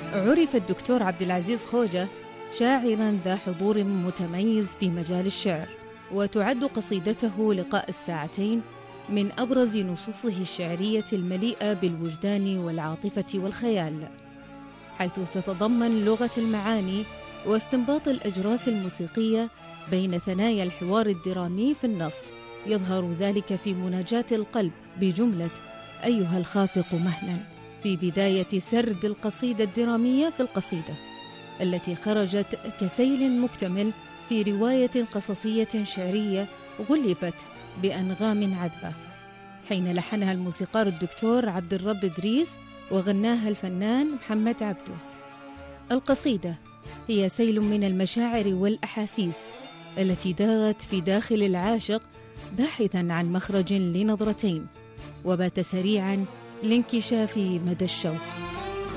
عرف الدكتور عبد العزيز خوجة شاعراً ذا حضور متميز في مجال الشعر، وتعد قصيدته لقاء الساعتين من أبرز نصوصه الشعرية المليئة بالوجدان والعاطفة والخيال، حيث تتضمن لغة المعاني واستنباط الأجراس الموسيقية بين ثنايا الحوار الدرامي في النص. يظهر ذلك في مناجاة القلب بجملة أيها الخافق مهلا في بداية سرد القصيدة الدرامية في القصيدة، التي خرجت كسيل مكتمل في رواية قصصية شعرية غلفت بأنغام عذبة، حين لحنها الموسيقار الدكتور عبد الرب إدريس وغناها الفنان محمد عبده. القصيدة هي سيل من المشاعر والأحاسيس التي دارت في داخل العاشق باحثاً عن مخرج لنظرتين، وبات سريعاً لانكشاف مدى الشوق.